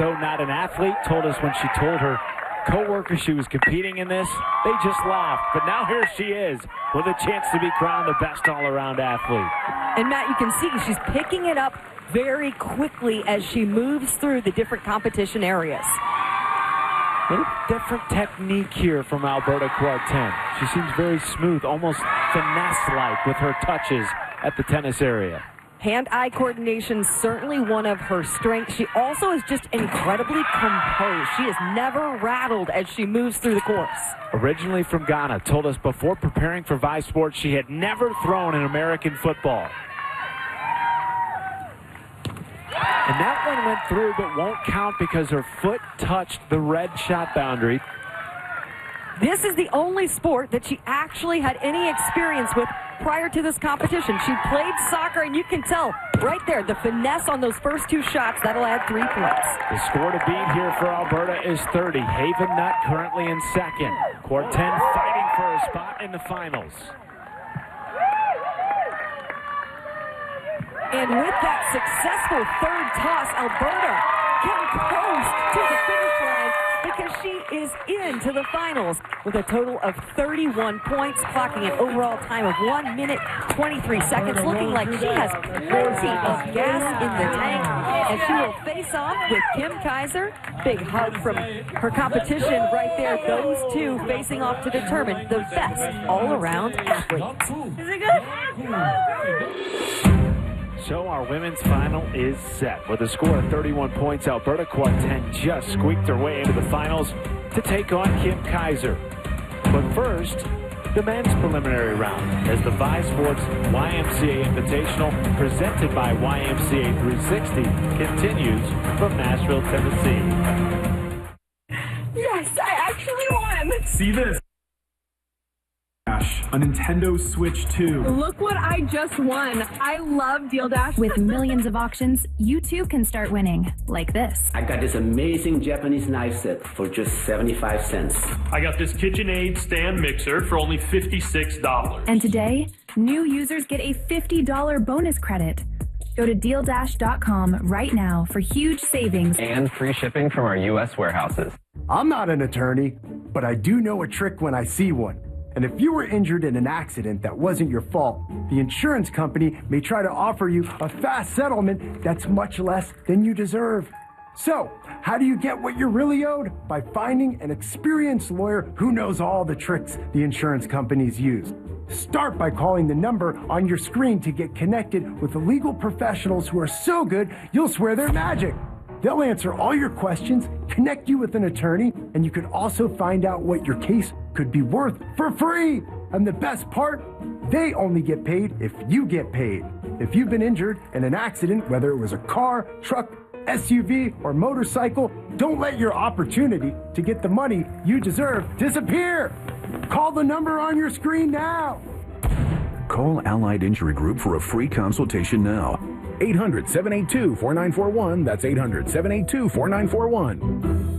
though not an athlete, told us when she told her co-worker she was competing in this, they just laughed. But now here she is with a chance to be crowned the best all-around athlete. And Matt, you can see she's picking it up very quickly as she moves through the different competition areas. A little different technique here from Alberta Kwarteng. She seems very smooth, almost finesse-like with her touches at the tennis area. Hand-eye coordination, certainly one of her strengths. She also is just incredibly composed. She is never rattled as she moves through the course. Originally from Ghana, told us before preparing for Vice Sports she had never thrown in American football. And that one went through but won't count because her foot touched the red shot boundary. This is the only sport that she actually had any experience with prior to this competition. She played soccer, and you can tell right there, the finesse on those first two shots, that'll add 3 points. The score to beat here for Alberta is 30. Haven Nutt currently in second. Kwarteng fighting for a spot in the finals. And with that successful third toss, Alberta can coast to the finish line because she is into the finals with a total of 31 points, clocking an overall time of 1 minute, 23 seconds, looking like she has plenty of gas in the tank, and she will face off with Kim Kaiser. Big hug from her competition right there. Those two facing off to determine the best all-around athlete. Is it good? So our women's final is set. With a score of 31 points, Alberta Kwarteng just squeaked her way into the finals to take on Kim Kaiser. But first, the men's preliminary round as the Vice Sports YMCA Invitational presented by YMCA 360 continues from Nashville, Tennessee. Yes, I actually won. See this. A Nintendo Switch 2. Look what I just won. I love Deal Dash. With millions of auctions, you too can start winning, like this. I got this amazing Japanese knife set for just 75 cents. I got this KitchenAid stand mixer for only $56. And today, new users get a $50 bonus credit. Go to DealDash.com right now for huge savings and free shipping from our U.S. warehouses. I'm not an attorney, but I do know a trick when I see one. And if you were injured in an accident that wasn't your fault, the insurance company may try to offer you a fast settlement that's much less than you deserve. So, how do you get what you're really owed? By finding an experienced lawyer who knows all the tricks the insurance companies use. Start by calling the number on your screen to get connected with the legal professionals who are so good you'll swear they're magic. They'll answer all your questions, connect you with an attorney, and you could also find out what your case could be worth for free. And the best part, they only get paid if you get paid. If you've been injured in an accident, whether it was a car, truck, SUV, or motorcycle, don't let your opportunity to get the money you deserve disappear. Call the number on your screen now. Call Allied Injury Group for a free consultation now. 800-782-4941. That's 800-782-4941.